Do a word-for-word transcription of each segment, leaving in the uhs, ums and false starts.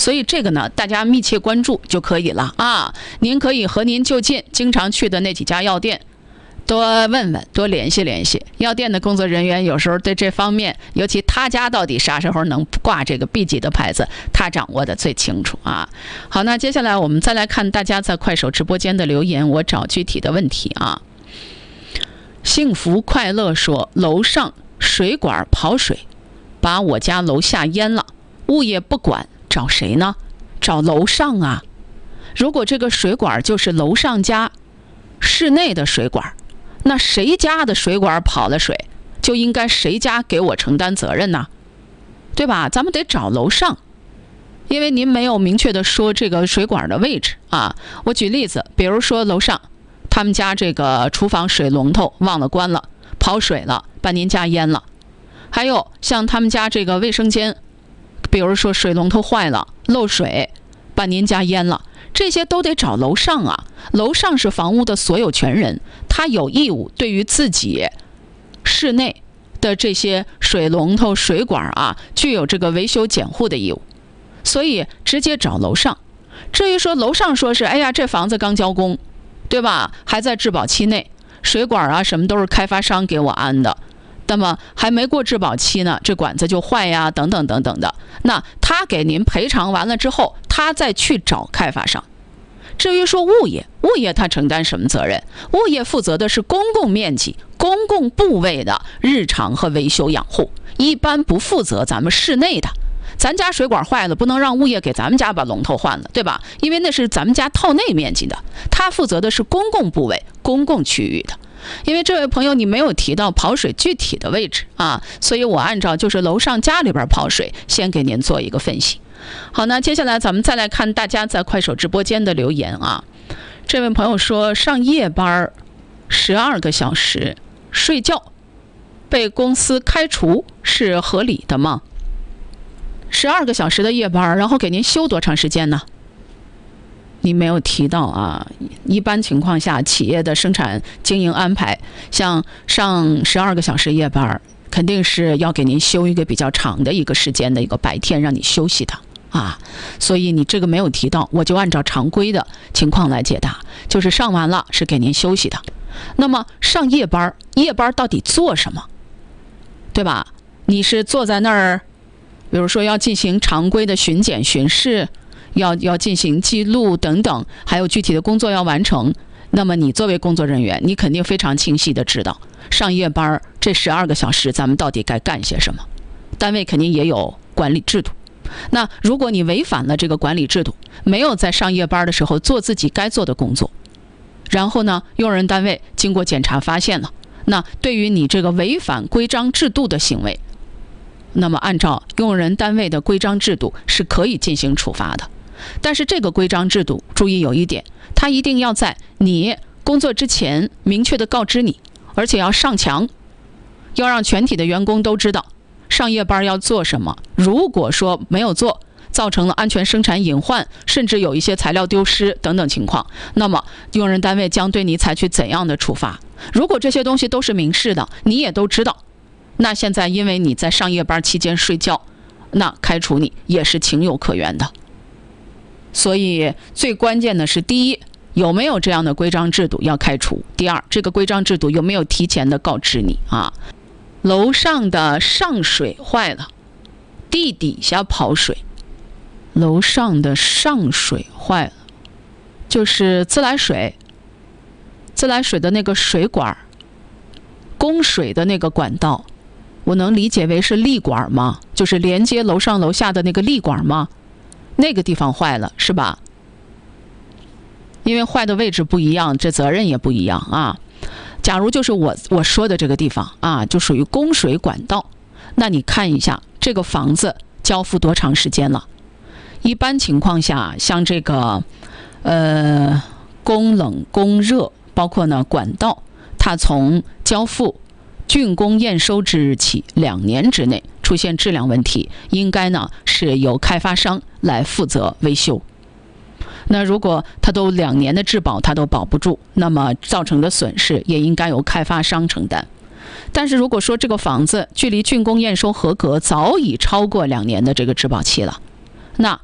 所以这个呢，大家密切关注就可以了啊。您可以和您就近经常去的那几家药店多问问，多联系联系。药店的工作人员有时候对这方面，尤其他家到底啥时候能挂这个 B 级的牌子，他掌握的最清楚啊。好，那接下来我们再来看大家在快手直播间的留言，我找具体的问题啊。幸福快乐说，楼上水管跑水，把我家楼下淹了，物业不管，找谁呢？找楼上啊。如果这个水管就是楼上家室内的水管，那谁家的水管跑了水，就应该谁家给我承担责任呢？对吧？咱们得找楼上，因为您没有明确的说这个水管的位置啊。我举例子，比如说楼上他们家这个厨房水龙头忘了关了，跑水了，把您家淹了。还有像他们家这个卫生间，比如说水龙头坏了，漏水，把您家淹了。这些都得找楼上啊，楼上是房屋的所有权人，他有义务对于自己室内的这些水龙头水管啊，具有这个维修检护的义务，所以直接找楼上。至于说楼上说是，哎呀，这房子刚交工，对吧？还在质保期内，水管啊什么都是开发商给我安的，那么还没过质保期呢，这管子就坏呀，等等等等的。那他给您赔偿完了之后，他再去找开发商。至于说物业，物业他承担什么责任？物业负责的是公共面积、公共部位的日常和维修养护，一般不负责咱们室内的。咱家水管坏了，不能让物业给咱们家把龙头换了，对吧？因为那是咱们家套内面积的，他负责的是公共部位、公共区域的。因为这位朋友你没有提到跑水具体的位置啊，所以我按照就是楼上家里边跑水，先给您做一个分析。好，那接下来咱们再来看大家在快手直播间的留言啊。这位朋友说，上夜班十二个小时睡觉被公司开除是合理的吗？十二个小时的夜班，然后给您休多长时间呢？你没有提到啊。一般情况下，企业的生产经营安排，像上十二个小时夜班，肯定是要给您休一个比较长的一个时间的一个白天让你休息的啊。所以你这个没有提到，我就按照常规的情况来解答，就是上完了是给您休息的。那么上夜班，夜班到底做什么？对吧？你是坐在那儿，比如说要进行常规的巡检巡视，要要进行记录等等，还有具体的工作要完成。那么你作为工作人员，你肯定非常清晰的知道，上夜班这十二个小时咱们到底该干些什么。单位肯定也有管理制度。那如果你违反了这个管理制度，没有在上夜班的时候做自己该做的工作，然后呢，用人单位经过检查发现了，那对于你这个违反规章制度的行为，那么按照用人单位的规章制度是可以进行处罚的。但是这个规章制度注意有一点，它一定要在你工作之前明确的告知你，而且要上墙，要让全体的员工都知道上夜班要做什么。如果说没有做，造成了安全生产隐患，甚至有一些材料丢失等等情况，那么用人单位将对你采取怎样的处罚？如果这些东西都是明示的，你也都知道，那现在因为你在上夜班期间睡觉，那开除你也是情有可原的。所以最关键的是，第一，有没有这样的规章制度要开除；第二，这个规章制度有没有提前的告知你啊？楼上的上水坏了，地底下跑水。楼上的上水坏了，就是自来水，自来水的那个水管，供水的那个管道，我能理解为是立管吗？就是连接楼上楼下的那个立管吗？那个地方坏了是吧？因为坏的位置不一样，这责任也不一样啊。假如就是我我说的这个地方啊，就属于供水管道，那你看一下这个房子交付多长时间了？一般情况下，像这个呃供冷供热，包括呢管道，它从交付竣工验收之日起两年之内出现质量问题，应该呢是由开发商来负责维修。那如果它都两年的质保它都保不住，那么造成的损失也应该由开发商承担。但是如果说这个房子距离竣工验收合格早已超过两年的这个质保期了，那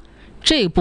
这部